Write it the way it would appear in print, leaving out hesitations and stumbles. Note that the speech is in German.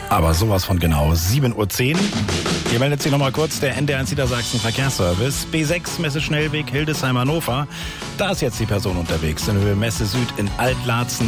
Aber sowas von genau. 7:10 Uhr. Hier meldet sich nochmal kurz der NDR1 Niedersachsen Verkehrsservice. B6 Messe Schnellweg Hildesheim Hannover. Da ist jetzt die Person unterwegs in Höhe Messe Süd in Altlaatzen.